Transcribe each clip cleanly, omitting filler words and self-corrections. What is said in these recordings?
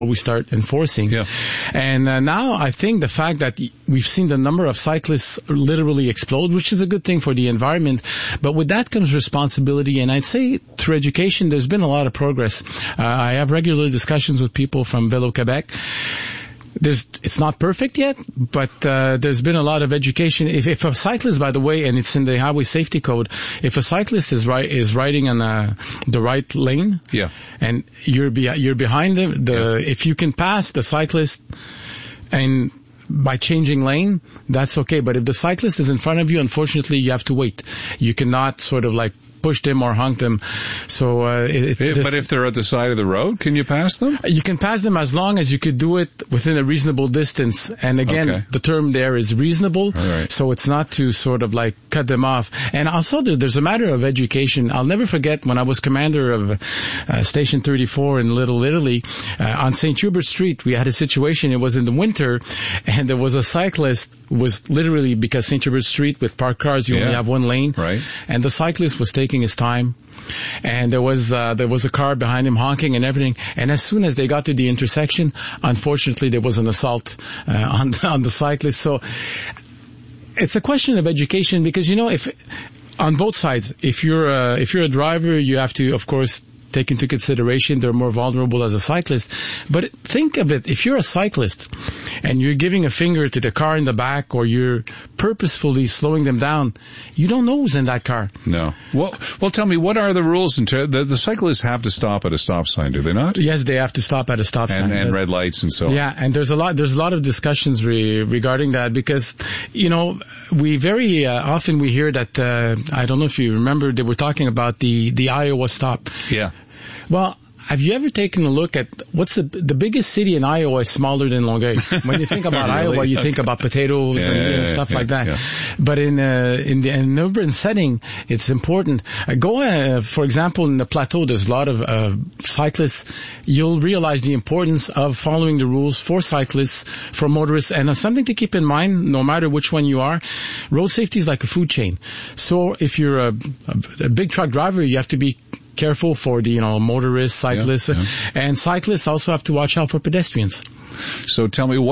we start enforcing. Yeah. And now I think the fact that we've seen the number of cyclists literally explode, which is a good thing for the environment, but with that comes responsibility. And I'd say through education, there's been a lot of progress. I have regular discussions with people from Vélo Québec. It's not perfect yet, but there's been a lot of education. If a cyclist, by the way, and it's in the Highway Safety Code, if a cyclist is riding on the right lane, yeah, and you're behind them, if you can pass the cyclist and by changing lane, that's okay. But if the cyclist is in front of you, unfortunately, you have to wait. You cannot sort of like push them or honk them. So, but if they're at the side of the road, can you pass them? You can pass them as long as you could do it within a reasonable distance. And again, the term there is reasonable. Right. So it's not to sort of like cut them off. And also there's a matter of education. I'll never forget when I was commander of Station 34 in Little Italy, on St. Hubert Street, we had a situation. It was in the winter, and there was a cyclist was literally, because St. Hubert Street with parked cars, you only have one lane. Right. And the cyclist was taking his time, and there was a car behind him honking and everything. And as soon as they got to the intersection, unfortunately, there was an assault on the cyclist. So it's a question of education, because if on both sides, if you're a driver, you have to, of course, take into consideration they're more vulnerable as a cyclist. But think of it, if you're a cyclist and you're giving a finger to the car in the back, or you're purposefully slowing them down, you don't know who's in that car. No. Well, tell me, what are the rules? The cyclists have to stop at a stop sign, do they not? Yes, they have to stop at a stop sign. And red lights and so on. Yeah, and there's a lot of discussions regarding that, because, we very often we hear that, I don't know if you remember, they were talking about the Iowa stop. Yeah. Well, have you ever taken a look at what's the biggest city in Iowa is smaller than Longueuil? When you think about Really? Iowa, you think about potatoes and stuff like that. Yeah. But in an urban setting, it's important. Go, for example, in the plateau, there's a lot of cyclists. You'll realize the importance of following the rules for cyclists, for motorists, and something to keep in mind, no matter which one you are. Road safety is like a food chain. So if you're a big truck driver, you have to be careful for the motorists, cyclists, and cyclists also have to watch out for pedestrians. So tell me,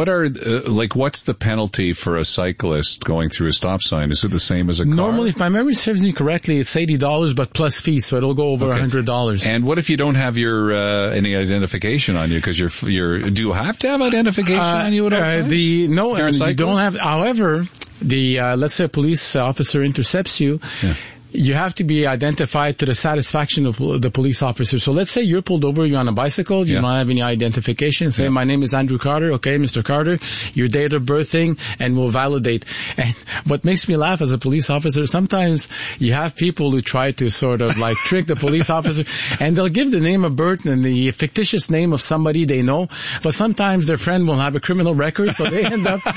what's the penalty for a cyclist going through a stop sign? Is it the same as a car? Normally, if my memory serves me correctly, it's $80, but plus fees, so it'll go over $100. And what if you don't have your any identification on you? Because do you have to have identification on you at all times? No, you don't have. However, let's say a police officer intercepts you. Yeah. You have to be identified to the satisfaction of the police officer. So let's say you're pulled over, you're on a bicycle, you don't have any identification. Say, my name is Andrew Carter. Okay, Mr. Carter, your date of birth thing, and we'll validate. And what makes me laugh as a police officer, sometimes you have people who try to sort of like trick the police officer, and they'll give the name of birth and the fictitious name of somebody they know, but sometimes their friend will have a criminal record, so they end up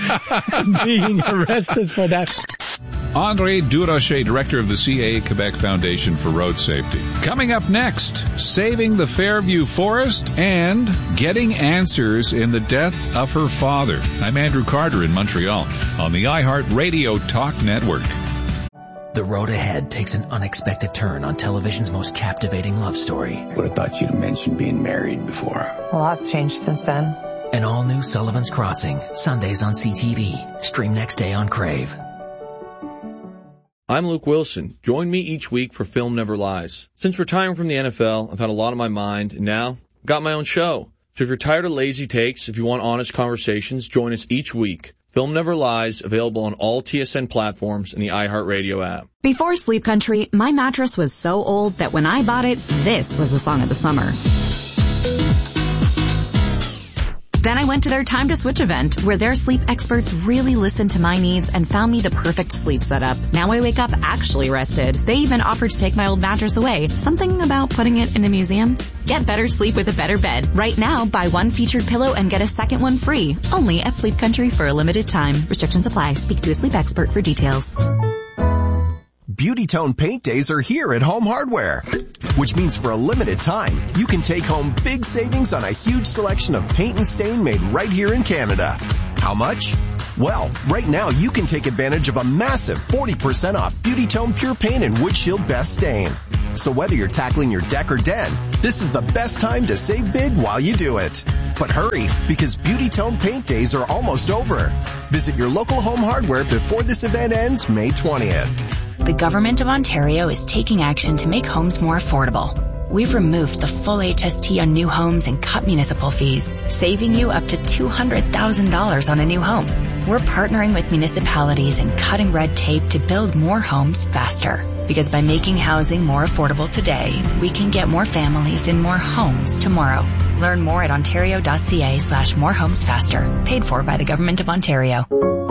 being arrested for that. Andre Durocher, director of the CAA Quebec Foundation for Road Safety. Coming up next, saving the Fairview Forest and getting answers in the death of her father. I'm Andrew Carter in Montreal on the iHeart Radio Talk Network. The road ahead takes an unexpected turn on television's most captivating love story. Would have thought you'd have mentioned being married before. A lot's changed since then. An all-new Sullivan's Crossing, Sundays on CTV. Stream next day on Crave. I'm Luke Wilson. Join me each week for Film Never Lies. Since retiring from the NFL, I've had a lot on my mind, and now I've got my own show. So if you're tired of lazy takes, if you want honest conversations, join us each week. Film Never Lies, available on all TSN platforms and the iHeartRadio app. Before Sleep Country, my mattress was so old that when I bought it, this was the song of the summer. Then I went to their Time to Switch event, where their sleep experts really listened to my needs and found me the perfect sleep setup. Now I wake up actually rested. They even offered to take my old mattress away. Something about putting it in a museum? Get better sleep with a better bed. Right now, buy one featured pillow and get a second one free. Only at Sleep Country for a limited time. Restrictions apply. Speak to a sleep expert for details. Beauty Tone Paint Days are here at Home Hardware, which means for a limited time, you can take home big savings on a huge selection of paint and stain made right here in Canada. How much? Well, right now you can take advantage of a massive 40% off Beauty Tone Pure Paint and Wood Shield Best Stain. So whether you're tackling your deck or den, this is the best time to save big while you do it. But hurry, because Beauty Tone paint days are almost over. Visit your local Home Hardware before this event ends May 20th. The Government of Ontario is taking action to make homes more affordable. We've removed the full HST on new homes and cut municipal fees, saving you up to $200,000 on a new home. We're partnering with municipalities and cutting red tape to build more homes faster. Because by making housing more affordable today, we can get more families in more homes tomorrow. Learn more at ontario.ca/morehomesfaster. Paid for by the Government of Ontario.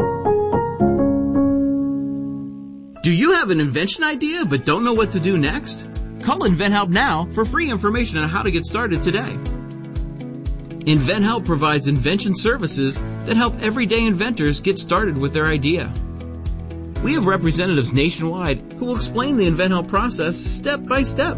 Do you have an invention idea but don't know what to do next? Call InventHelp now for free information on how to get started today. InventHelp provides invention services that help everyday inventors get started with their idea. We have representatives nationwide who will explain the InventHelp process step by step.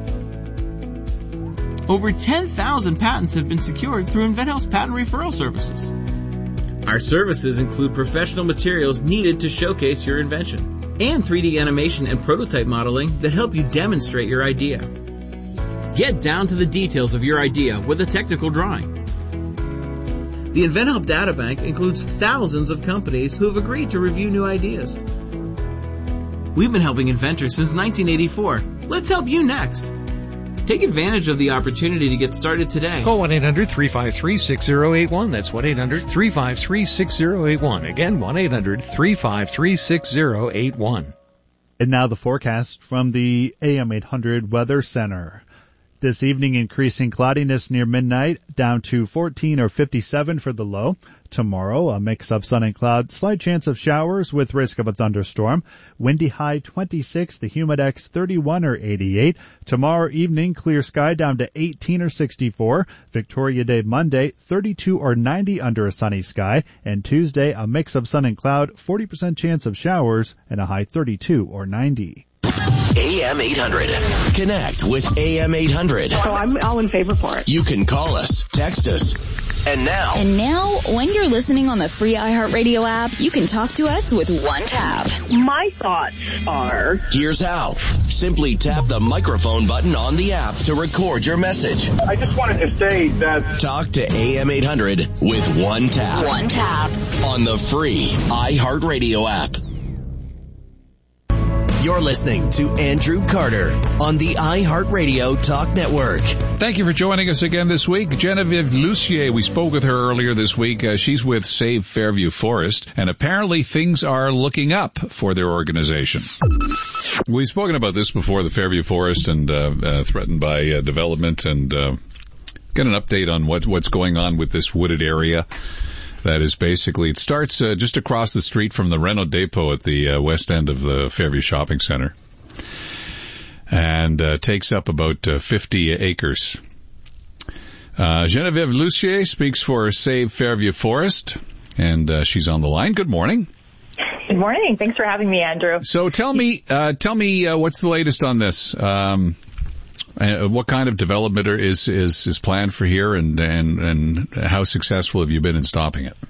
Over 10,000 patents have been secured through InventHelp's patent referral services. Our services include professional materials needed to showcase your invention, and 3D animation and prototype modeling that help you demonstrate your idea. Get down to the details of your idea with a technical drawing. The InventHelp Databank includes thousands of companies who have agreed to review new ideas. We've been helping inventors since 1984. Let's help you next. Take advantage of the opportunity to get started today. Call 1-800-353-6081. That's 1-800-353-6081. Again, 1-800-353-6081. And now the forecast from the AM 800 Weather Center. This evening, increasing cloudiness near midnight, down to 14 or 57 for the low. Tomorrow, a mix of sun and cloud, slight chance of showers with risk of a thunderstorm. Windy high 26, the humidex 31 or 88. Tomorrow evening, clear sky down to 18 or 64. Victoria Day Monday, 32 or 90 under a sunny sky. And Tuesday, a mix of sun and cloud, 40% chance of showers, and a high 32 or 90. AM 800. Connect with AM 800. So I'm all in favor for it. You can call us, text us. And now, when you're listening on the free iHeartRadio app, you can talk to us with one tap. My thoughts are... Here's how. Simply tap the microphone button on the app to record your message. I just wanted to say that... Talk to AM 800 with one tap. One tap. On the free iHeartRadio app. You're listening to Andrew Carter on the iHeartRadio Talk Network. Thank you for joining us again this week. Genevieve Lucier, we spoke with her earlier this week. She's with Save Fairview Forest, and apparently things are looking up for their organization. We've spoken about this before, the Fairview Forest, and threatened by development, and get an update on what's going on with this wooded area. That is basically, it starts just across the street from the Renault Depot at the west end of the Fairview Shopping Center, and takes up about 50 acres. Genevieve Lucier speaks for Save Fairview Forest, and she's on the line. Good morning. Good morning. Thanks for having me, Andrew. So tell me what's the latest on this? What kind of development is planned for here, and how successful have you been in stopping it?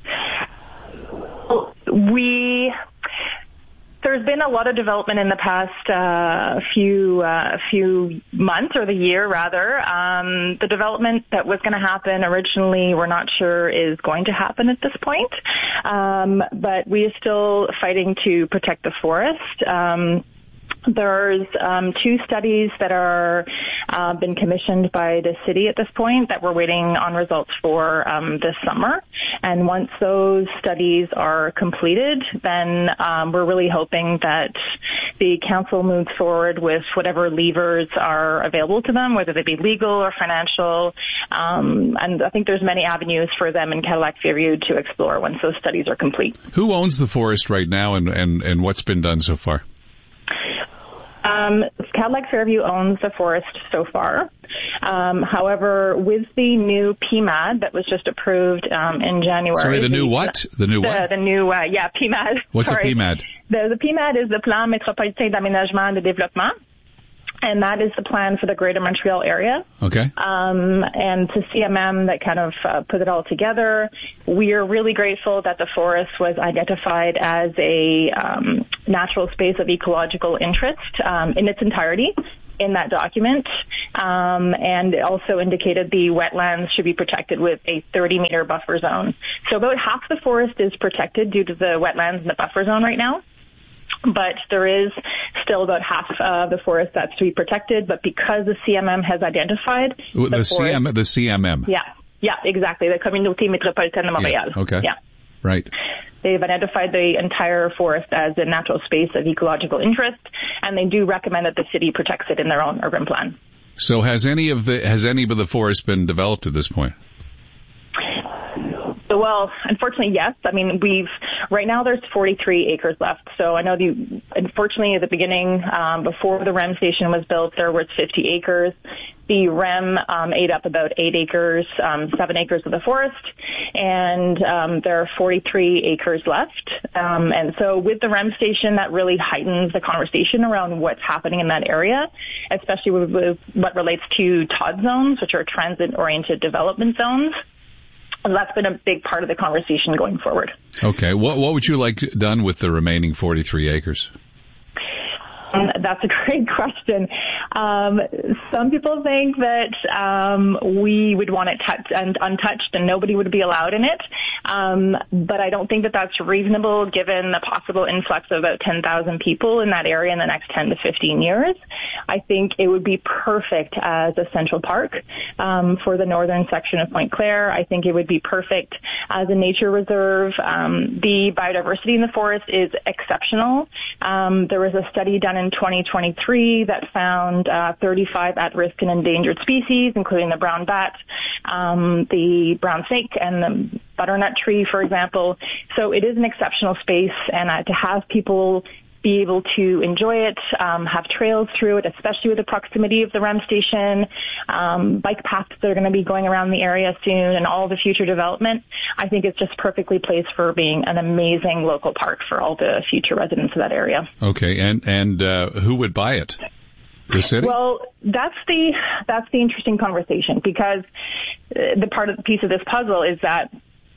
There's been a lot of development in the past few months, or the year rather. The development that was going to happen originally, we're not sure is going to happen at this point, but we are still fighting to protect the forest. There's two studies that are been commissioned by the city at this point that we're waiting on results for this summer. And once those studies are completed, then we're really hoping that the council moves forward with whatever levers are available to them, whether they be legal or financial. And I think there's many avenues for them in Cadillac Fairview to explore once those studies are complete. Who owns the forest right now, and what's been done so far? Cadillac Fairview owns the forest so far. However, with the new PMAD that was just approved in January. Sorry, the new what? The new what? The new, PMAD. What's Sorry. a PMAD? The PMAD is the Plan Métropolitain d'Aménagement et de Développement. And that is the plan for the Greater Montreal area. Okay. And to CMM that kind of put it all together. We are really grateful that the forest was identified as a natural space of ecological interest in its entirety in that document. And it also indicated the wetlands should be protected with a 30-meter buffer zone. So about half the forest is protected due to the wetlands in the buffer zone right now. But there is still about half of the forest that's to be protected. But because the CMM has identified the CMM. Yeah, exactly. The Communauté Métropolitaine de Montréal. Yeah. Okay. Yeah. Right. They've identified the entire forest as a natural space of ecological interest, and they do recommend that the city protects it in their own urban plan. So has any of the forest been developed at this point? Well, unfortunately, yes. I mean, right now there's 43 acres left. So I know unfortunately at the beginning, before the REM station was built, there was 50 acres. The REM ate up about 8 acres, 7 acres of the forest, and there are 43 acres left. And so with the REM station, that really heightens the conversation around what's happening in that area, especially with what relates to TOD zones, which are transit-oriented development zones. And that's been a big part of the conversation going forward. Okay. What would you like done with the remaining 43 acres? That's a great question. Some people think that we would want it untouched and nobody would be allowed in it. But I don't think that that's reasonable given the possible influx of about 10,000 people in that area in the next 10 to 15 years. I think it would be perfect as a central park for the northern section of Pointe Claire. I think it would be perfect as a nature reserve. The biodiversity in the forest is exceptional. There was a study done in 2023 that found 35 at-risk and endangered species, including the brown bat, the brown snake, and the butternut tree, for example. So it is an exceptional space, and to have people be able to enjoy it, have trails through it, especially with the proximity of the REM station, bike paths that are going to be going around the area soon, and all the future development. I think it's just perfectly placed for being an amazing local park for all the future residents of that area. Okay, and who would buy it? The city? Well, that's the interesting conversation, because the piece of this puzzle is that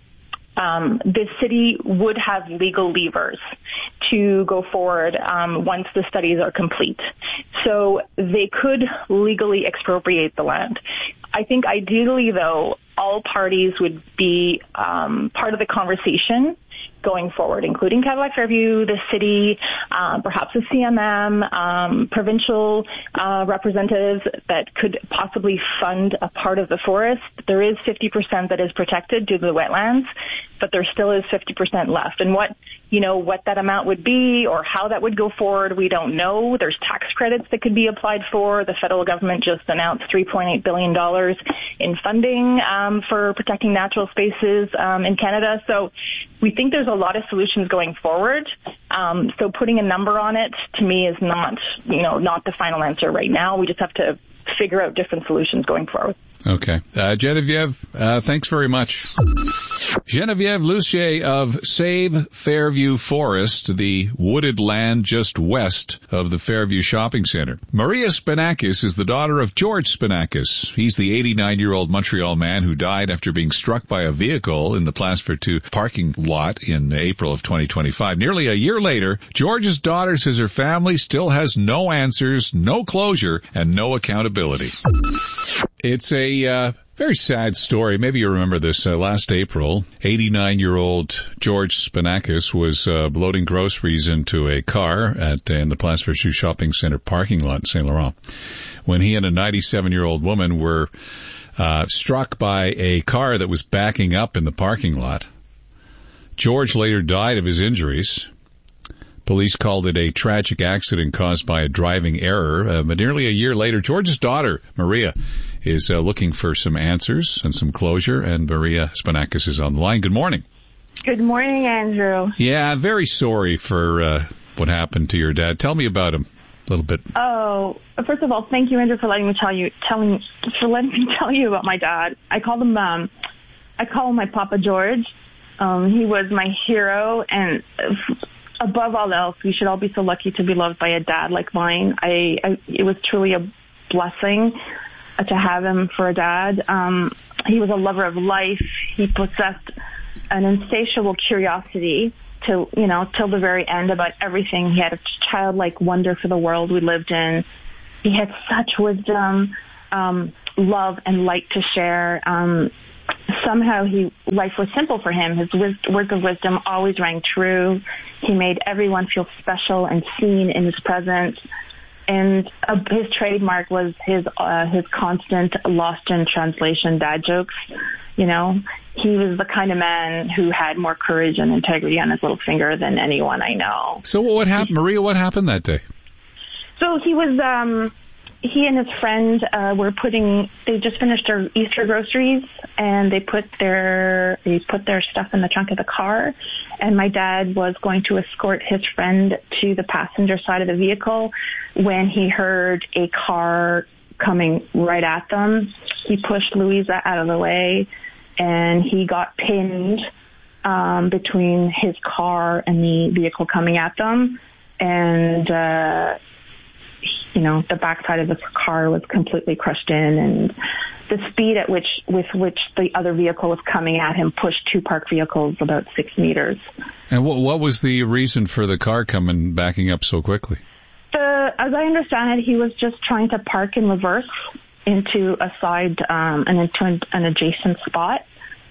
the city would have legal levers to go forward once the studies are complete. So they could legally expropriate the land. I think ideally, though, all parties would be part of the conversation going forward, including Cadillac Fairview, the city, perhaps the CMM, provincial representatives that could possibly fund a part of the forest. There is 50% that is protected due to the wetlands, but there still is 50% left. And what that amount would be or how that would go forward, we don't know. There's tax credits that could be applied for. The federal government just announced $3.8 billion in funding for protecting natural spaces in Canada. So we think there's a lot of solutions going forward. So putting a number on it, to me, is not the final answer right now. We just have to figure out different solutions going forward. Okay. Geneviève, thanks very much. Geneviève Lucier of Save Fairview Forest, the wooded land just west of the Fairview Shopping Center. Maria Spinakis is the daughter of George Spinakis. He's the 89-year-old Montreal man who died after being struck by a vehicle in the Place Vertu parking lot in April of 2025. Nearly a year later, George's daughter says her family still has no answers, no closure, and no accountability. It's a very sad story. Maybe you remember this. Last April, 89-year-old George Spinakis was loading groceries into a car in the Place Vertu Shopping Center parking lot in Saint Laurent when he and a 97-year-old woman were struck by a car that was backing up in the parking lot. George later died of his injuries. Police called it a tragic accident caused by a driving error. But nearly a year later, George's daughter, Maria, is looking for some answers and some closure, and Maria Spinakis is on the line. Good morning. Good morning, Andrew. Yeah, very sorry for what happened to your dad. Tell me about him a little bit. Oh, first of all, thank you, Andrew, for letting me tell you about my dad. I call him my Papa George. He was my hero, and above all else, we should all be so lucky to be loved by a dad like mine. It was truly a blessing to have him for a dad. He was a lover of life. He possessed an insatiable curiosity till the very end about everything. He had a childlike wonder for the world we lived in. He had such wisdom, love, and light to share. Somehow life was simple for him. His words of wisdom always rang true. He made everyone feel special and seen in his presence. And his trademark was his constant lost in translation dad jokes. He was the kind of man who had more courage and integrity on his little finger than anyone I know. So what happened, Maria? What happened that day? So he and his friend they just finished their Easter groceries, and they put their stuff in the trunk of the car. And my dad was going to escort his friend to the passenger side of the vehicle when he heard a car coming right at them. He pushed Louisa out of the way, and he got pinned between his car and the vehicle coming at them. And the backside of the car was completely crushed in, and the speed with which the other vehicle was coming at him pushed two parked vehicles about 6 meters. And what was the reason for the car backing up so quickly? As I understand it, he was just trying to park in reverse into a side and into an adjacent spot.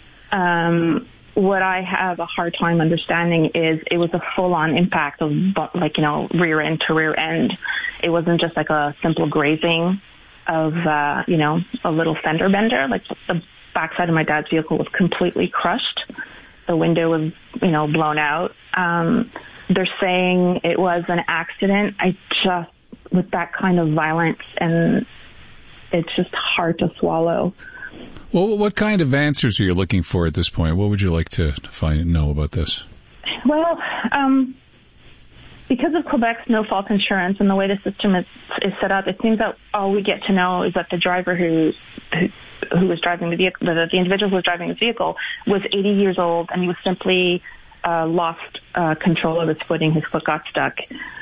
What I have a hard time understanding is it was a full-on impact of rear end to rear end. It wasn't just like a simple grazing of a little fender bender. Like the backside of my dad's vehicle was completely crushed. The window was blown out. They're saying it was an accident. With that kind of violence, and it's just hard to swallow. Well, what kind of answers are you looking for at this point? What would you like to know about this? Well, because of Quebec's no-fault insurance and the way the system is set up, it seems that all we get to know is that the driver who was driving the vehicle, the individual who was driving the vehicle, was 80 years old, and he was simply lost control of his footing. His foot got stuck.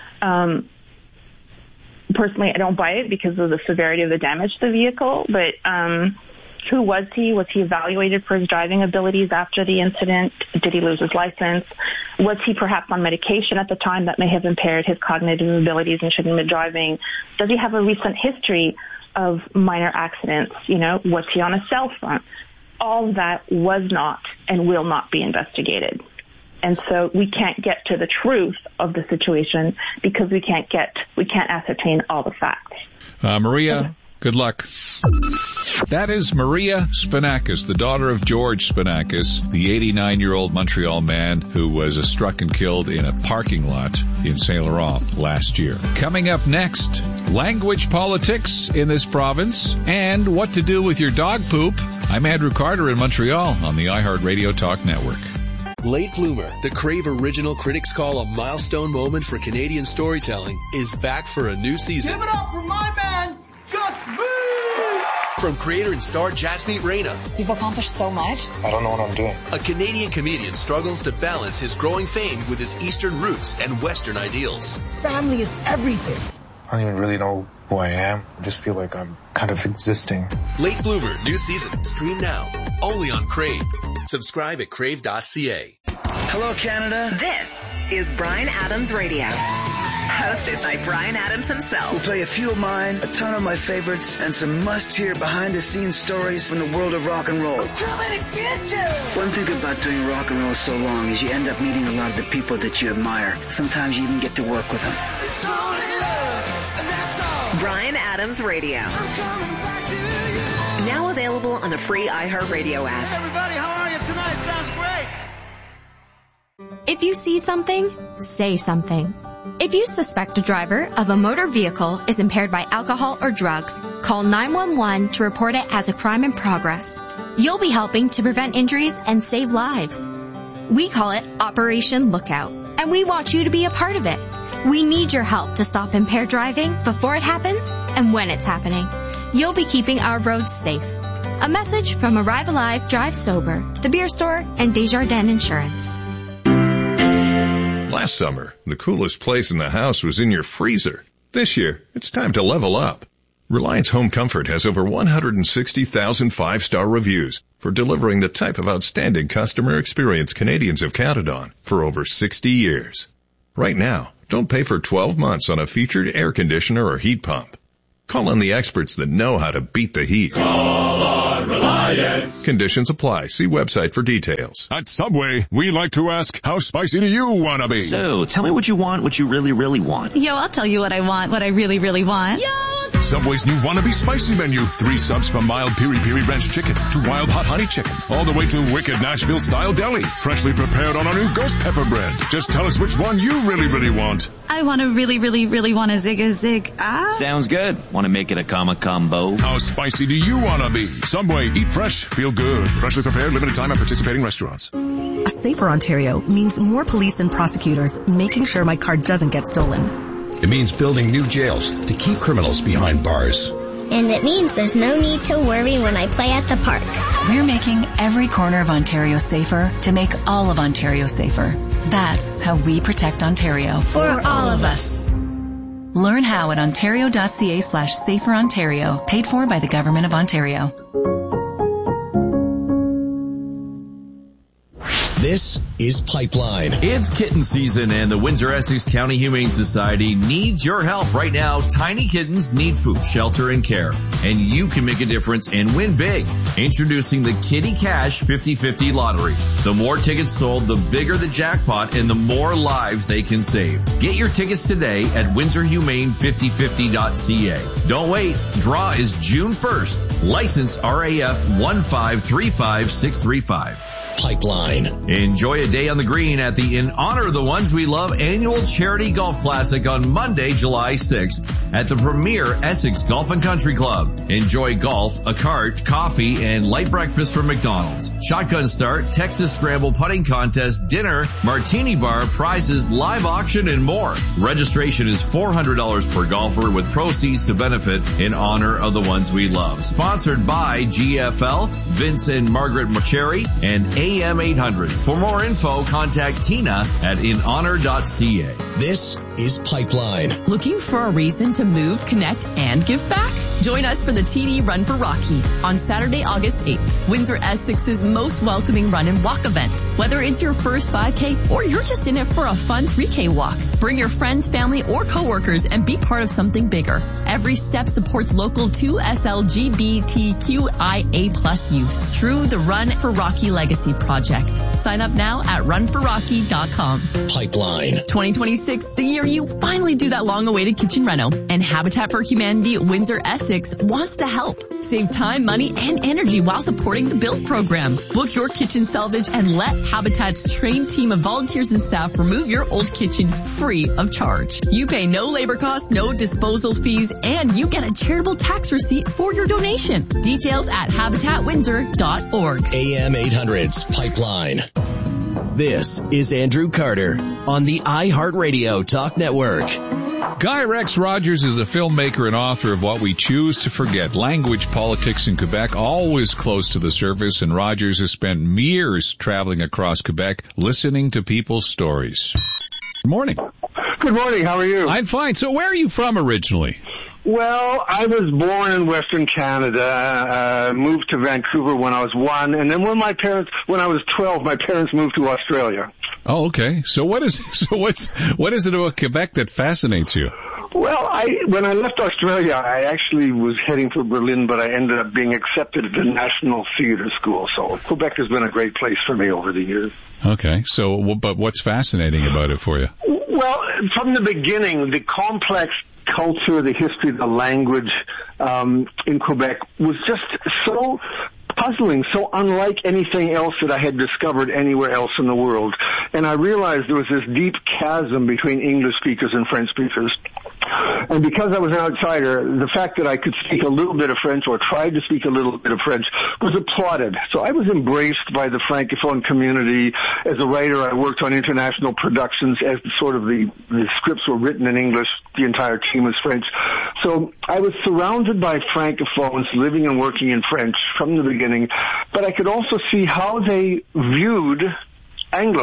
Personally, I don't buy it because of the severity of the damage to the vehicle, but who was he? Was he evaluated for his driving abilities after the incident? Did he lose his license? Was he perhaps on medication at the time that may have impaired his cognitive abilities and shouldn't have been driving? Does he have a recent history of minor accidents? Was he on a cell phone? All of that was not and will not be investigated. And so we can't get to the truth of the situation because we can't ascertain all the facts. Maria, good luck. That is Maria Spinakis, the daughter of George Spinakis, the 89-year-old Montreal man who was struck and killed in a parking lot in Saint Laurent last year. Coming up next, language politics in this province and what to do with your dog poop. I'm Andrew Carter in Montreal on the iHeartRadio Talk Network. Late Bloomer, the Crave original critics call a milestone moment for Canadian storytelling, is back for a new season. Give it up for my man, Just Me! From creator and star Jasmeet Reina. You've accomplished so much. I don't know what I'm doing. A Canadian comedian struggles to balance his growing fame with his Eastern roots and Western ideals. Family is everything. I don't even really know who I am. I just feel like I'm kind of existing. Late Bloomer, new season. Stream now. Only on Crave. Subscribe at crave.ca. Hello, Canada. This is Bryan Adams Radio. Hosted by Bryan Adams himself. We'll play a few of mine, a ton of my favorites, and some must-hear behind-the-scenes stories from the world of rock and roll. I'm coming to get you! One thing about doing rock and roll so long is you end up meeting a lot of the people that you admire. Sometimes you even get to work with them. It's only love, and that's all. Bryan Adams Radio. I'm coming back to you. Now available on the free iHeartRadio app. Hey, everybody, how are you tonight? Sounds great. If you see something, say something. If you suspect a driver of a motor vehicle is impaired by alcohol or drugs, call 911 to report it as a crime in progress. You'll be helping to prevent injuries and save lives. We call it Operation Lookout, and we want you to be a part of it. We need your help to stop impaired driving before it happens and when it's happening. You'll be keeping our roads safe. A message from Arrive Alive, Drive Sober, The Beer Store, and Desjardins Insurance. Last summer, the coolest place in the house was in your freezer. This year, it's time to level up. Reliance Home Comfort has over 160,000 5-star reviews for delivering the type of outstanding customer experience Canadians have counted on for over 60 years. Right now, don't pay for 12 months on a featured air conditioner or heat pump. Call on the experts that know how to beat the heat. Call on Reliance. Conditions apply. See website for details. At Subway, we like to ask, how spicy do you want to be? So, tell me what you want, what you really, really want. Yo, I'll tell you what I want, what I really, really want. Yo! Subway's new Wannabe Spicy menu. 3 subs from mild piri-piri ranch chicken to wild hot honey chicken. All the way to wicked Nashville-style deli. Freshly prepared on our new ghost pepper bread. Just tell us which one you really, really want. I want to really, really, really want a zig. Sounds good. Want to make it a combo? How spicy do you want to be? Subway, eat fresh, feel good. Freshly prepared, limited time at participating restaurants. A safer Ontario means more police and prosecutors making sure my car doesn't get stolen. It means building new jails to keep criminals behind bars. And it means there's no need to worry when I play at the park. We're making every corner of Ontario safer to make all of Ontario safer. That's how we protect Ontario. For all of us. Learn how at ontario.ca/saferontario, paid for by the Government of Ontario. This is Pipeline. It's kitten season and the Windsor-Essex County Humane Society needs your help right now. Tiny kittens need food, shelter, and care. And you can make a difference and win big. Introducing the Kitty Cash 50-50 lottery. The more tickets sold, the bigger the jackpot and the more lives they can save. Get your tickets today at windsorhumane5050.ca. Don't wait. Draw is June 1st. License RAF 1535635. Pipeline. Enjoy a day on the green at the In Honor of the Ones We Love annual charity golf classic on Monday, July 6th at the premier Essex Golf and Country Club. Enjoy golf, a cart, coffee, and light breakfast from McDonald's. Shotgun start, Texas Scramble putting contest, dinner, martini bar, prizes, live auction, and more. Registration is $400 per golfer with proceeds to benefit In Honor of the Ones We Love. Sponsored by GFL, Vince and Margaret Cherry, and AM 800. For more info, contact Tina at inhonor.ca. This is Pipeline. Looking for a reason to move, connect, and give back? Join us for the TD Run for Rocky on Saturday, August 8th. Windsor-Essex's most welcoming run and walk event. Whether it's your first 5K or you're just in it for a fun 3K walk, bring your friends, family, or coworkers and be part of something bigger. Every step supports local 2SLGBTQIA+ youth through the Run for Rocky Legacy Project. Sign up now at runforrocky.com. Pipeline. 2026, the year you finally do that long-awaited kitchen reno. And Habitat for Humanity Windsor-Essex wants to help. Save time, money, and energy while supporting the BUILD program. Book your kitchen salvage and let Habitat's trained team of volunteers and staff remove your old kitchen free of charge. You pay no labor costs, no disposal fees, and you get a charitable tax receipt for your donation. Details at habitatwindsor.org. AM 800's Pipeline. This is Andrew Carter on the iHeartRadio Talk Network. Guy Rex Rogers is a filmmaker and author of What We Choose to Forget, Language, Politics in Quebec, always close to the surface, and Rogers has spent years traveling across Quebec listening to people's stories. Good morning. Good morning. How are you? I'm fine. So where are you from originally? Well, I was born in Western Canada, moved to Vancouver when I was 1, and then when I was 12, my parents moved to Australia. Oh, okay. So what is it about Quebec that fascinates you? Well, when I left Australia, I actually was heading for Berlin, but I ended up being accepted at the National Theatre School. So Quebec has been a great place for me over the years. Okay. So, but what's fascinating about it for you? Well, from the beginning, the complex culture, the history, the language in Quebec was just so puzzling, so unlike anything else that I had discovered anywhere else in the world. And I realized there was this deep chasm between English speakers and French speakers. And because I was an outsider, the fact that I could speak a little bit of French or tried to speak a little bit of French was applauded. So I was embraced by the Francophone community. As a writer, I worked on international productions as the scripts were written in English. The entire team was French. So I was surrounded by Francophones living and working in French from the beginning, but I could also see how they viewed Anglos,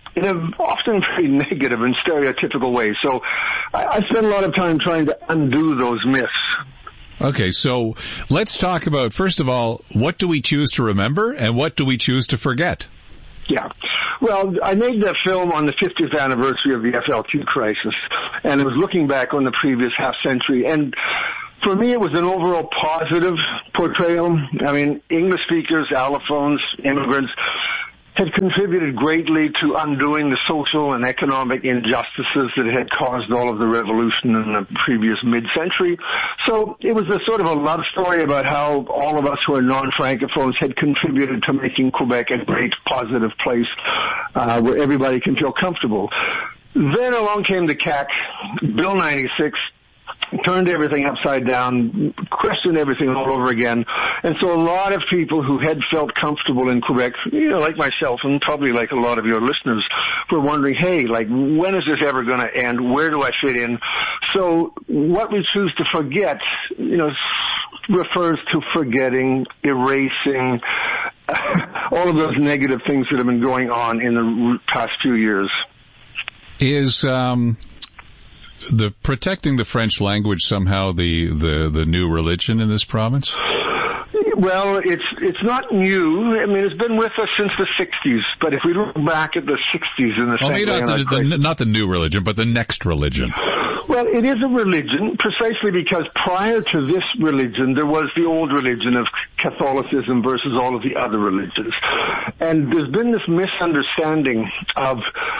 in a often very negative and stereotypical way. So I spend a lot of time trying to undo those myths. Okay, so let's talk about, first of all, what do we choose to remember and what do we choose to forget? Yeah. Well, I made that film on the 50th anniversary of the FLQ crisis, and it was looking back on the previous half century. And for me, it was an overall positive portrayal. I mean, English speakers, allophones, immigrants had contributed greatly to undoing the social and economic injustices that had caused all of the revolution in the previous mid-century. So it was a sort of a love story about how all of us who are non-Francophones had contributed to making Quebec a great positive place where everybody can feel comfortable. Then along came the CAQ, Bill 96, turned everything upside down, questioned everything all over again. And so a lot of people who had felt comfortable in Quebec, like myself and probably like a lot of your listeners, were wondering, hey, like, when is this ever going to end? Where do I fit in? So what we choose to forget, refers to forgetting, erasing, all of those negative things that have been going on in the past few years. Is the protecting the French language somehow the new religion in this province? Well, it's not new. I mean, it's been with us since the 60s. But if we look back at the 60s in the not the new religion, but the next religion. Well, it is a religion precisely because prior to this religion, there was the old religion of Catholicism versus all of the other religions. And there's been this misunderstanding of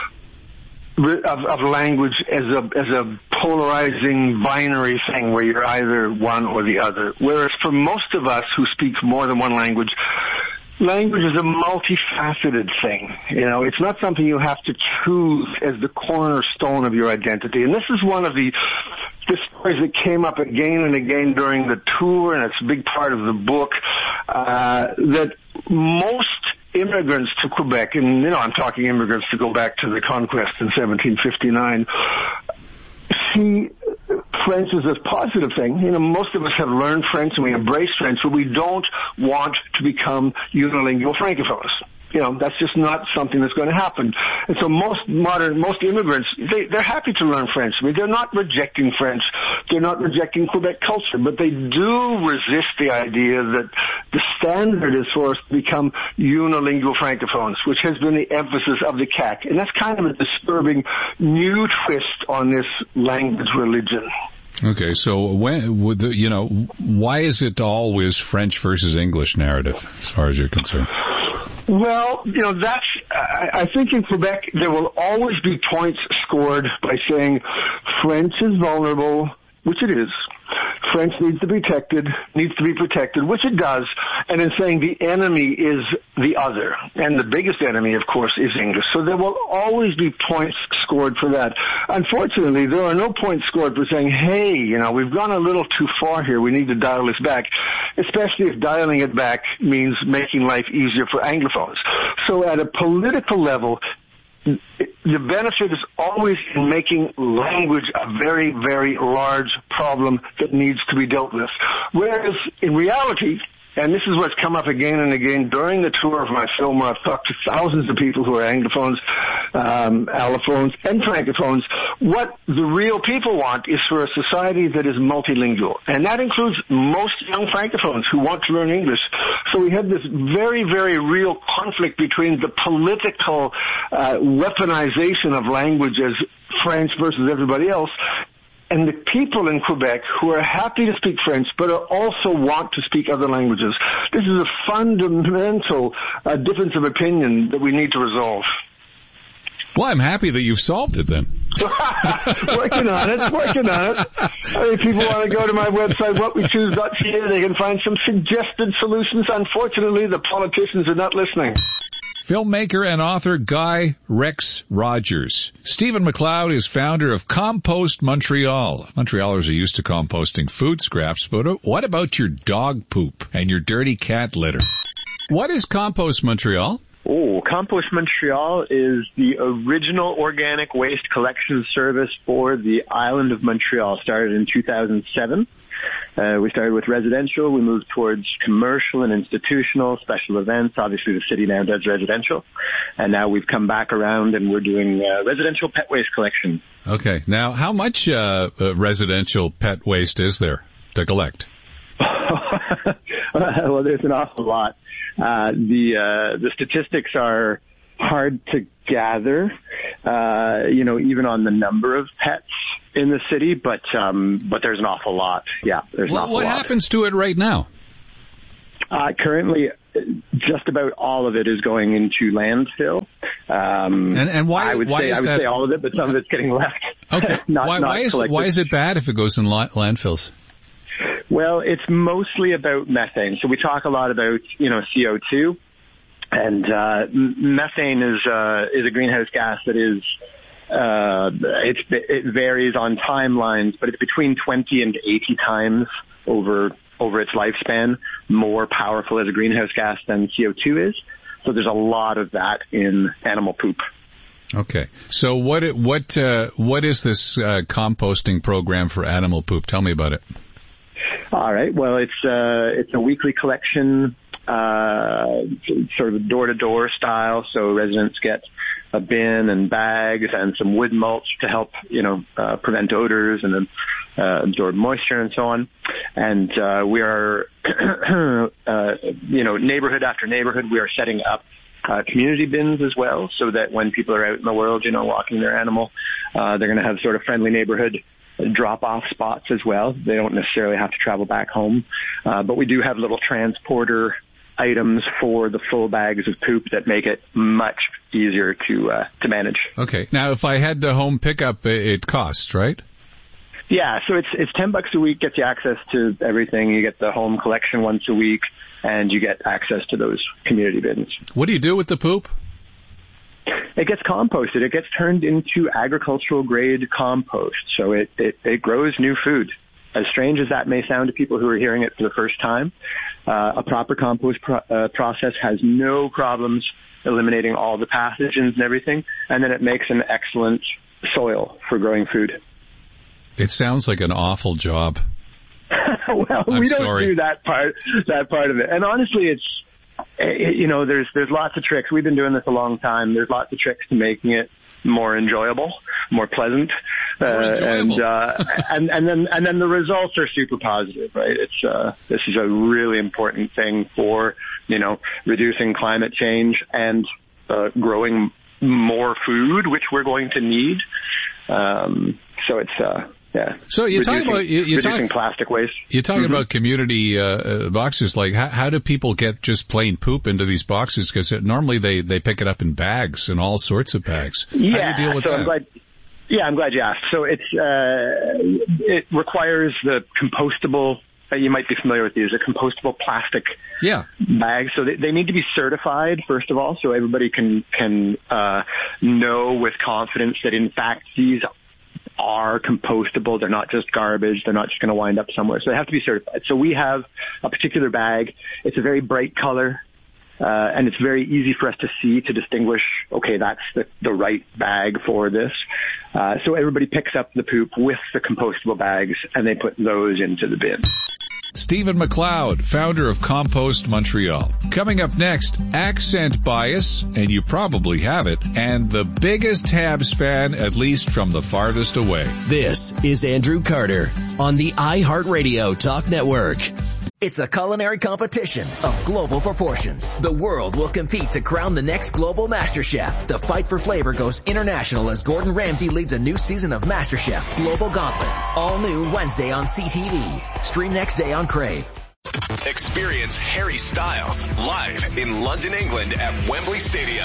language as a polarizing binary thing where you're either one or the other. Whereas for most of us who speak more than one language is a multifaceted thing. It's not something you have to choose as the cornerstone of your identity. And this is one of the stories that came up again and again during the tour, and it's a big part of the book, that most immigrants to Quebec, and I'm talking immigrants to go back to the conquest in 1759, see French as a positive thing. Most of us have learned French and we embrace French, but we don't want to become unilingual Francophones. That's just not something that's going to happen. And so most immigrants, they're happy to learn French. I mean, they're not rejecting French. They're not rejecting Quebec culture, but they do resist the idea that the standard is for us to become unilingual Francophones, which has been the emphasis of the CAQ. And that's kind of a disturbing new twist on this language religion. Okay, so why is it always French versus English narrative, as far as you're concerned? Well, I think in Quebec there will always be points scored by saying French is vulnerable, which it is. French needs to be protected, which it does, and in saying the enemy is the other. And the biggest enemy, of course, is English. So there will always be points scored for that. Unfortunately, there are no points scored for saying, hey, we've gone a little too far here. We need to dial this back, especially if dialing it back means making life easier for Anglophones. So at a political level, the benefit is always in making language a very, very large problem that needs to be dealt with. Whereas in reality, and this is what's come up again and again during the tour of my film where I've talked to thousands of people who are Anglophones, allophones, and Francophones, what the real people want is for a society that is multilingual. And that includes most young Francophones who want to learn English. So we have this very, very real conflict between the political weaponization of language as French versus everybody else, and the people in Quebec who are happy to speak French but also want to speak other languages. This is a fundamental difference of opinion that we need to resolve. Well, I'm happy that you've solved it then. Working on it. I mean, people want to go to my website, whatwechoose.ca. They can find some suggested solutions. Unfortunately, the politicians are not listening. Filmmaker and author Guy Rex Rogers. Stephen McLeod is founder of Compost Montreal. Montrealers are used to composting food scraps, but what about your dog poop and your dirty cat litter? What is Compost Montreal? Oh, Compost Montreal is the original organic waste collection service for the island of Montreal. Started in 2007. We started with residential. We moved towards commercial and institutional, special events. Obviously, the city now does residential. And now we've come back around and we're doing residential pet waste collection. Okay. Now, how much residential pet waste is there to collect? Well, there's an awful lot. The statistics are hard to gather, even on the number of pets in the city, but there's an awful lot. Yeah, there's an awful lot. What happens to it right now? Currently, just about all of it is going into landfill. And why? I would say all of it, but some of it's getting left. Okay. Why is it bad if it goes in landfills? Well, it's mostly about methane. So we talk a lot about, CO2, and methane is a greenhouse gas that is it varies on timelines, but it's between 20 and 80 times over its lifespan more powerful as a greenhouse gas than CO2 is. So there's a lot of that in animal poop. Okay. So what is this composting program for animal poop? Tell me about it. All right. Well, it's a weekly collection, sort of door-to-door style. So residents get a bin and bags and some wood mulch to help, prevent odors and absorb moisture and so on. And we are, neighborhood after neighborhood, we are setting up community bins as well, so that when people are out in the world, walking their animal, they're going to have sort of friendly neighborhood drop-off spots as well. They don't necessarily have to travel back home. But we do have little transporter items for the full bags of poop that make it much easier to manage. Okay. Now, if I had the home pickup, it costs, right? Yeah, so it's $10 a week, gets you access to everything. You get the home collection once a week, and you get access to those community bins. What do you do with the poop? It gets composted. It gets turned into agricultural grade compost. So it grows new food. As strange as that may sound to people who are hearing it for the first time, a proper compost process has no problems eliminating all the pathogens and everything, and then it makes an excellent soil for growing food. It sounds like an awful job. Well, we don't do that part of it. And honestly, there's lots of tricks. We've been doing this a long time. There's lots of tricks to making it more enjoyable, more pleasant. And then the results are super positive, right? This is a really important thing for, reducing climate change and growing more food, which we're going to need. So it's, yeah. So you're talking about reducing plastic waste. You're talking about community boxes. Like, how do people get just plain poop into these boxes? Because normally they pick it up in bags and all sorts of bags. Yeah, how do you deal with that? I'm glad you asked. So it requires the compostable. You might be familiar with these, the compostable plastic bags. So they need to be certified, first of all, so everybody can know with confidence that in fact these are compostable. They're not just garbage. They're not just going to wind up somewhere. So they have to be certified. So we have a particular bag. It's a very bright color, and it's very easy for us to see, to distinguish, okay, that's the right bag for this. So everybody picks up the poop with the compostable bags, and they put those into the bin. Stephen McLeod, founder of Compost Montreal. Coming up next, accent bias, and you probably have it, and the biggest Habs fan, at least from the farthest away. This is Andrew Carter on the iHeartRadio Talk Network. It's a culinary competition of global proportions. The world will compete to crown the next global master chef. The fight for flavor goes international as Gordon Ramsay leads a new season of MasterChef Global Gauntlet. All new Wednesday on CTV. Stream next day on Crave. Experience Harry Styles live in London, England at Wembley Stadium.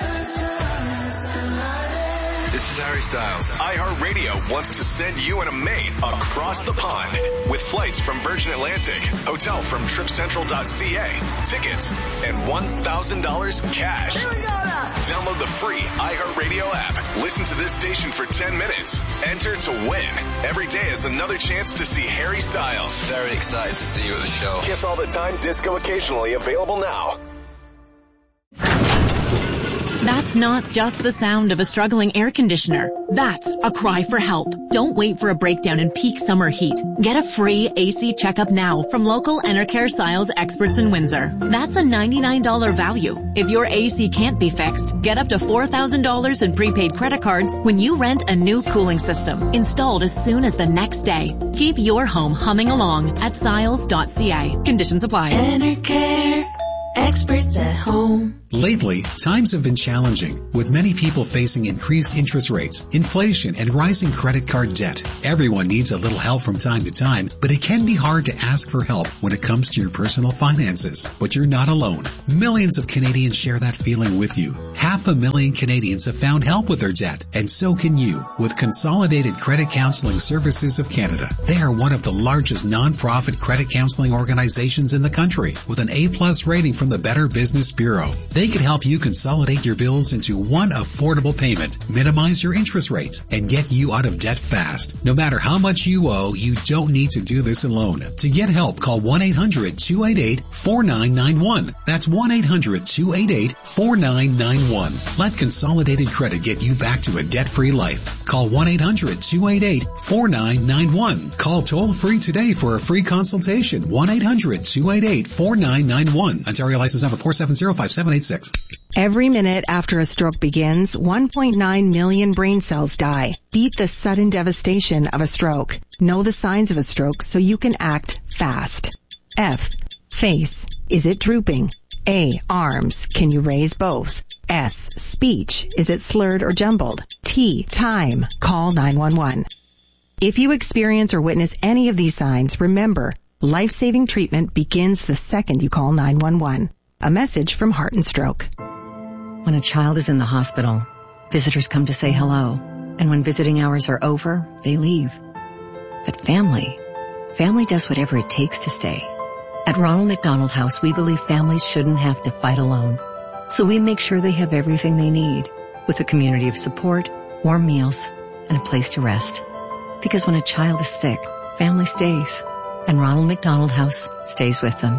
This is Harry Styles. iHeartRadio wants to send you and a mate across the pond with flights from Virgin Atlantic, hotel from TripCentral.ca, tickets, and $1,000 cash. Here we go now. Download the free iHeartRadio app. Listen to this station for 10 minutes. Enter to win. Every day is another chance to see Harry Styles. Very excited to see you at the show. Kiss All the Time, disco occasionally available now. The That's not just the sound of a struggling air conditioner. That's a cry for help. Don't wait for a breakdown in peak summer heat. Get a free AC checkup now from local Enercare Siles experts in Windsor. That's a $99 value. If your AC can't be fixed, get up to $4,000 in prepaid credit cards when you rent a new cooling system, installed as soon as the next day. Keep your home humming along at siles.ca. Conditions apply. Enercare, experts at home. Lately, times have been challenging, with many people facing increased interest rates, inflation, and rising credit card debt. Everyone needs a little help from time to time, but it can be hard to ask for help when it comes to your personal finances. But you're not alone. Millions of Canadians share that feeling with you. 500,000 Canadians have found help with their debt, and so can you with Consolidated Credit Counseling Services of Canada. They are one of the largest non-profit credit counseling organizations in the country, with an A+ rating from the Better Business Bureau. They can help you consolidate your bills into one affordable payment, minimize your interest rates, and get you out of debt fast. No matter how much you owe, you don't need to do this alone. To get help, call 1-800-288-4991. That's 1-800-288-4991. Let Consolidated Credit get you back to a debt-free life. Call 1-800-288-4991. Call toll-free today for a free consultation. 1-800-288-4991. Ontario license number 4705786. Every minute after a stroke begins, 1.9 million brain cells die. Beat the sudden devastation of a stroke. Know the signs of a stroke so you can act fast. F. Face. Is it drooping? A. Arms. Can you raise both? S. Speech. Is it slurred or jumbled? T. Time. Call 911. If you experience or witness any of these signs, remember, life-saving treatment begins the second you call 911. A message from Heart and Stroke. When a child is in the hospital, visitors come to say hello. And when visiting hours are over, they leave. But family does whatever it takes to stay. At Ronald McDonald House, we believe families shouldn't have to fight alone. So we make sure they have everything they need, with a community of support, warm meals, and a place to rest. Because when a child is sick, family stays. And Ronald McDonald House stays with them.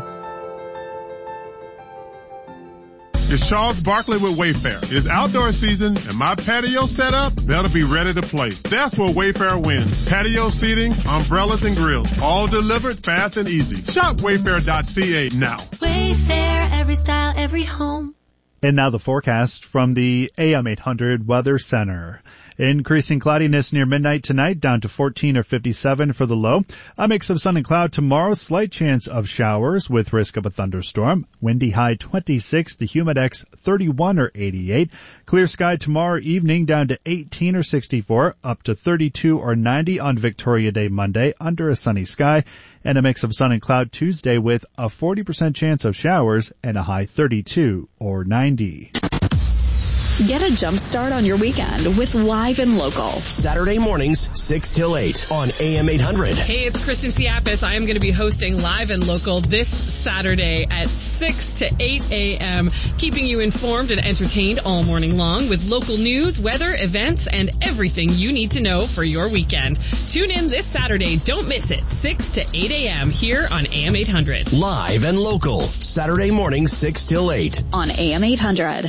It's Charles Barkley with Wayfair. It's outdoor season and my patio set up, that'll be ready to play. That's where Wayfair wins. Patio seating, umbrellas and grills, all delivered fast and easy. Shop wayfair.ca now. Wayfair, every style, every home. And now the forecast from the AM 800 Weather Center. Increasing cloudiness near midnight tonight, down to 14 or 57 for the low. A mix of sun and cloud tomorrow, slight chance of showers with risk of a thunderstorm. Windy high 26, the humidex 31 or 88. Clear sky tomorrow evening, down to 18 or 64, up to 32 or 90 on Victoria Day Monday, under a sunny sky. And a mix of sun and cloud Tuesday with a 40% chance of showers and a high 32 or 90. Get a jump start on your weekend with Live and Local. Saturday mornings, 6 till 8 on AM 800. Hey, it's Kristen Siapis. I am going to be hosting Live and Local this Saturday at 6 to 8 a.m., keeping you informed and entertained all morning long with local news, weather, events, and everything you need to know for your weekend. Tune in this Saturday. Don't miss it. 6 to 8 a.m. here on AM 800. Live and Local. Saturday mornings, 6 till 8 on AM 800.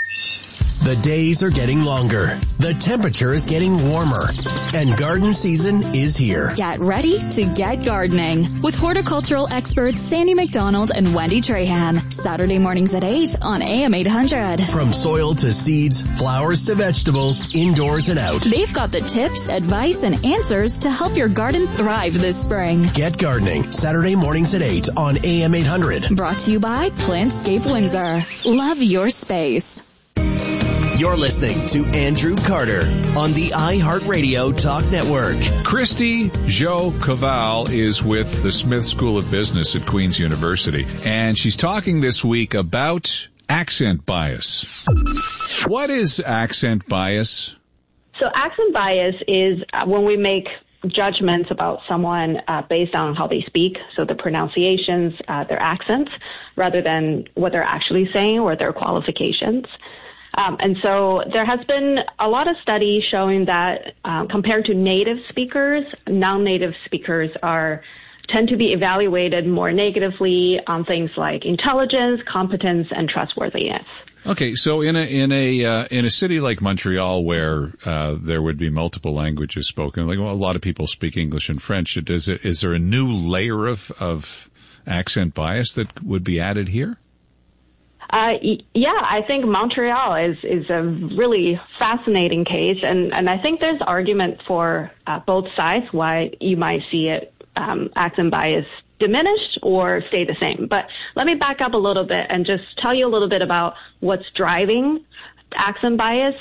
The days are getting longer. The temperature is getting warmer. And garden season is here. Get ready to get gardening with horticultural experts Sandy McDonald and Wendy Trahan. Saturday mornings at 8 on AM 800. From soil to seeds, flowers to vegetables, indoors and out. They've got the tips, advice, and answers to help your garden thrive this spring. Get gardening. Saturday mornings at 8 on AM 800. Brought to you by Plantscape Windsor. Love your space. You're listening to Andrew Carter on the iHeartRadio Talk Network. Christy Jo Caval is with the Smith School of Business at Queen's University, and she's talking this week about accent bias. What is accent bias? So accent bias is when we make judgments about someone based on how they speak, so the pronunciations, their accents, rather than what they're actually saying or their qualifications. And so there has been a lot of studies showing that compared to native speakers, non-native speakers tend to be evaluated more negatively on things like intelligence, competence, and trustworthiness. Okay, so in a city like Montreal where there would be multiple languages spoken, like a lot of people speak English and French, is there a new layer of accent bias that would be added here? Yeah, I think Montreal is a really fascinating case, and I think there's argument for both sides why you might see it accent bias diminished or stay the same. But let me back up a little bit and just tell you a little bit about what's driving accent bias.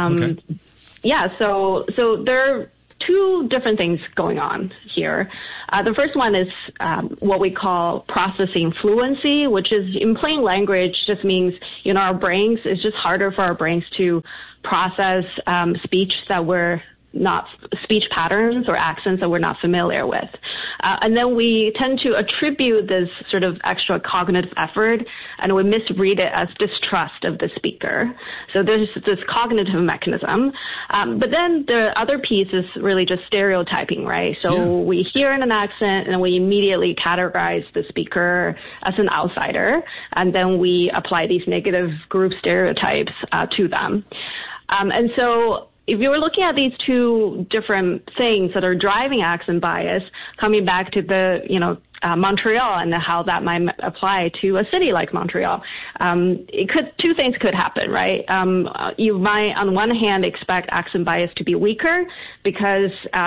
So there are two different things going on here. The first one is what we call processing fluency, which is in plain language just means, our brains, it's just harder for our brains to process speech patterns or accents that we're not familiar with. And then we tend to attribute this sort of extra cognitive effort and we misread it as distrust of the speaker. So there's this cognitive mechanism. But then the other piece is really just stereotyping, right? So we hear an accent and we immediately categorize the speaker as an outsider. And then we apply these negative group stereotypes to them. And so if you were looking at these two different things that are driving accent bias, coming back to the, Montreal and how that might apply to a city like Montreal, two things could happen, right? You might, on one hand, expect accent bias to be weaker because,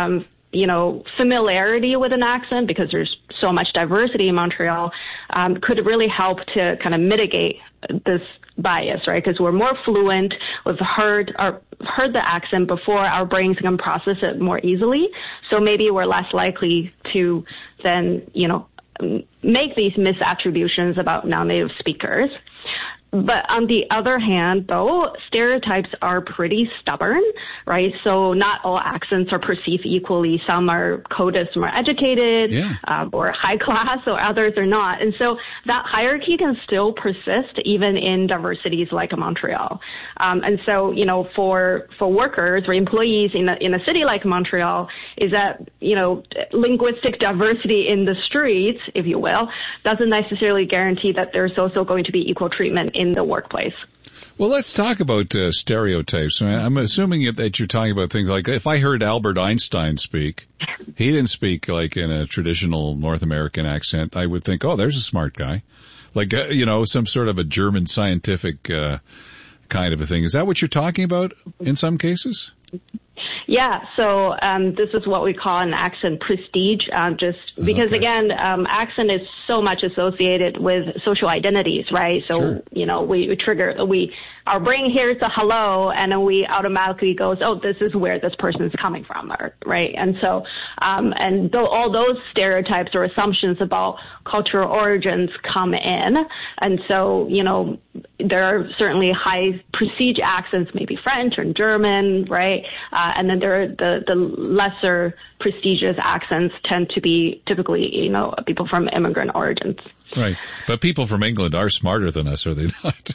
familiarity with an accent, because there's so much diversity in Montreal, could really help to kind of mitigate this bias, right? Because we're more fluent, we've heard the accent before, our brains can process it more easily. So maybe we're less likely to then, make these misattributions about non-native speakers. But on the other hand, though, stereotypes are pretty stubborn, right? So not all accents are perceived equally. Some are coded as more educated or high class, or others are not. And so that hierarchy can still persist even in diversities like Montreal. And so, for workers or employees in a city like Montreal, is that, linguistic diversity in the streets, if you will, doesn't necessarily guarantee that there's also going to be equal treatment in the workplace. Well, let's talk about stereotypes. I'm assuming that you're talking about things like, if I heard Albert Einstein speak, he didn't speak like in a traditional North American accent. I would think, oh, there's a smart guy. Like, some sort of a German scientific kind of a thing. Is that what you're talking about in some cases? Yeah, so this is what we call an accent prestige, just because, again, accent is so much associated with social identities, right? So, we trigger, our brain hears a hello, and then we automatically goes, oh, this is where this person's coming from, right? And so, all those stereotypes or assumptions about cultural origins come in. And so, there are certainly high prestige accents, maybe French or German, right? And then there are the lesser prestigious accents tend to be typically, people from immigrant origins. Right. But people from England are smarter than us, are they not?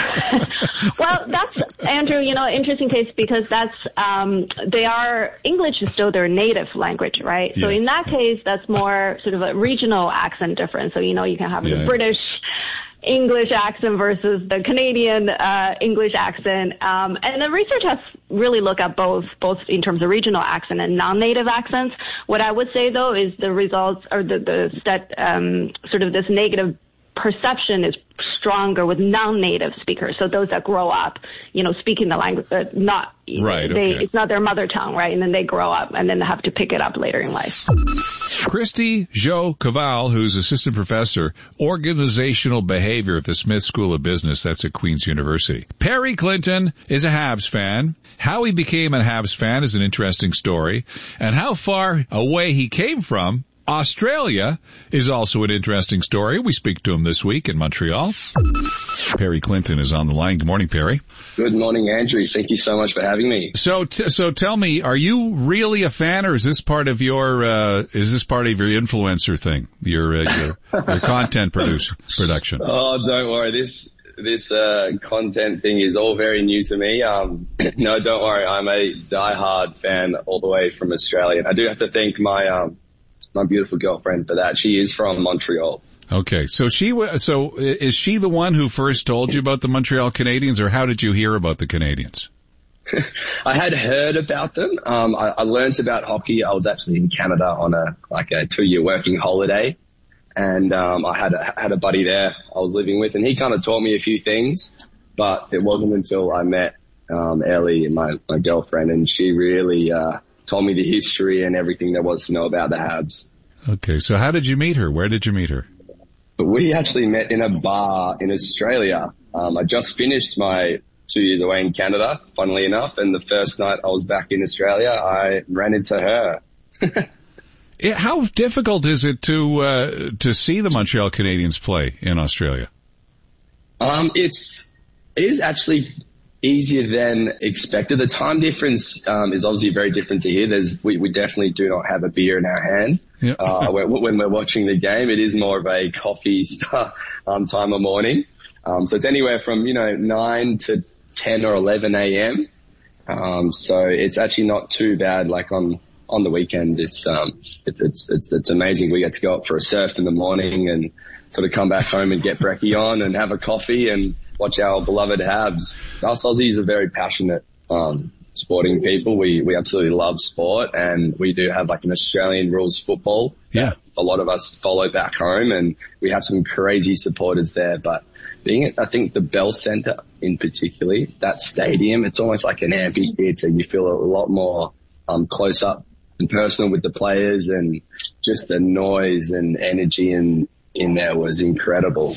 Well, that's, Andrew, interesting case because English is still their native language, right? So in that case, that's more sort of a regional accent difference. So, you can have the British English accent versus the Canadian English accent. And the research has really looked at both in terms of regional accent and non-native accents. What I would say, though, is the results or sort of this negative perception is stronger with non-native speakers. So those that grow up, speaking the language, it's not their mother tongue, right? And then they grow up and then they have to pick it up later in life. Christy Jo Caval, who's assistant professor, organizational behavior at the Smith School of Business, that's at Queen's University. Perry Clinton is a Habs fan. How he became a Habs fan is an interesting story. And how far away he came from Australia is also an interesting story. We speak to him this week in Montreal. Perry Clinton is on the line. Good morning, Perry. Good morning, Andrew. Thank you so much for having me. So tell me, are you really a fan, or is this part of your influencer thing, your content production? Oh, don't worry. This content thing is all very new to me. No, don't worry. I'm a diehard fan all the way from Australia. I do have to thank my beautiful girlfriend for that. She is from Montreal. Okay, so is she the one who first told you about the Montreal Canadiens, or how did you hear about the Canadiens? I had heard about them. I learned about hockey. I was actually in Canada on a 2-year working holiday, and I had a buddy there I was living with, and he kind of taught me a few things. But it wasn't until I met Ellie, my girlfriend, and she really told me the history and everything there was to know about the Habs. Okay, so how did you meet her? Where did you meet her? We actually met in a bar in Australia. I just finished my 2 years away in Canada, funnily enough, and the first night I was back in Australia, I ran into her. How difficult is it to see the Montreal Canadiens play in Australia? It is actually easier than expected. The time difference is obviously very different to here. We definitely do not have a beer in our hand. Yep. When we're watching the game. It is more of a coffee time of morning. So it's anywhere from 9 to 10 or 11 a.m. So it's actually not too bad. Like on the weekends, it's amazing. We get to go up for a surf in the morning and sort of come back home and get brekkie on and have a coffee and watch our beloved Habs. Us Aussies are very passionate sporting people. We absolutely love sport, and we do have like an Australian rules football. Yeah. A lot of us follow back home, and we have some crazy supporters there. But being at, I think, the Bell Centre in particular, that stadium, it's almost like an amphitheatre. You feel a lot more close up and personal with the players, and just the noise and energy in there was incredible.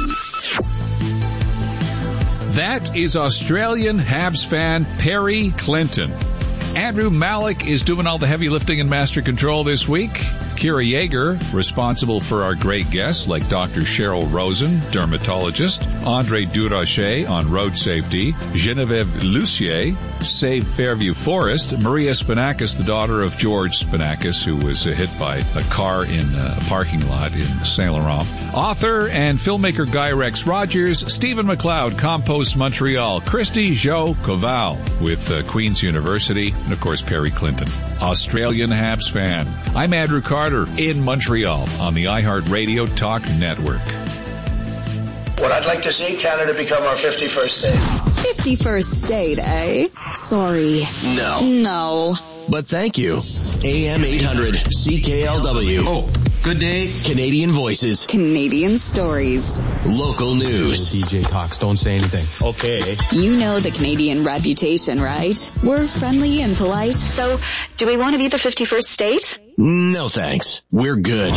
That is Australian Habs fan Perry Clinton. Andrew Malik is doing all the heavy lifting and master control this week. Kira Yeager, responsible for our great guests like Dr. Cheryl Rosen, dermatologist, Andre Durocher on road safety, Genevieve Lucier, Save Fairview Forest, Maria Spinakis, the daughter of George Spinakis, who was hit by a car in a parking lot in Saint Laurent, author and filmmaker Guy Rex Rogers, Stephen McLeod, Compost Montreal, Christy Jo Koval with Queen's University, and of course Perry Clinton. Australian Habs fan. I'm Andrew Carter in Montreal on the iHeartRadio Talk Network. What I'd like to see Canada become our 51st state. 51st state, eh? Sorry. No. But thank you. AM 800 CKLW. Oh, good day. Canadian voices. Canadian stories. Local news. DJ Cox, don't say anything. Okay. You know the Canadian reputation, right? We're friendly and polite. So, do we want to be the 51st state? No thanks. We're good.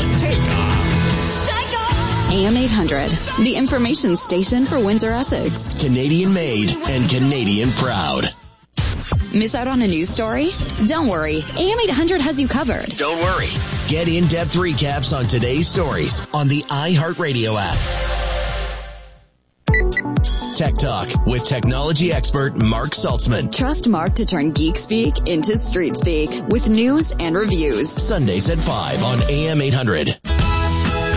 AM 800, the information station for Windsor, Essex. Canadian made and Canadian proud. Miss out on a news story? Don't worry. AM 800 has you covered. Don't worry. Get in-depth recaps on today's stories on the iHeartRadio app. Tech Talk with technology expert Mark Saltzman. Trust Mark to turn geek speak into street speak with news and reviews. Sundays at 5 on AM 800.